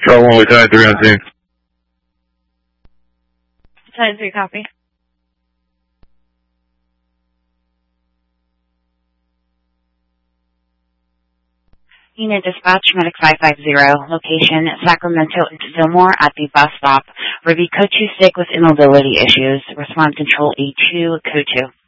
Charlie 1 Lieutenant 3 on scene. Lieutenant 3, copy. Unit Dispatch, Medic 550, location Sacramento and Fillmore at the bus stop. Review code 2 sick with immobility issues. Respond control A2, code 2.